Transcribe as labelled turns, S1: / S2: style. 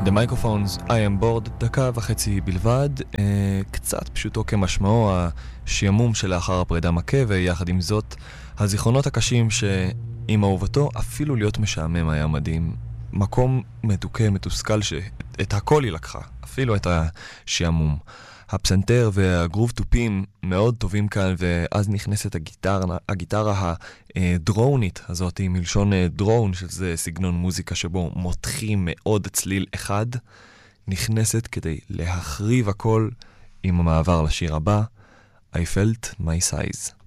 S1: The Microphones, I am bored, דקה וחצי בלבד, קצת פשוטו כמשמעו, השעמום שלאחר הפרידה מכה, ויחד עם זאת, הזיכרונות הקשים שעם אהובתו אפילו להיות משעמם היה מדהים. מקום מדוכא, מתוסכל, שאת הכל היא לקחה, אפילו את השעמום. הפסנתר והגרוב טופים מאוד טובים כאן, ואז נכנסת הגיטרה הדרונית הזאת, מלשון דרון, שזה סגנון מוזיקה שבו מותחים מאוד צליל אחד, נכנסת כדי להחריב הכל עם המעבר לשיר הבא, I felt my size.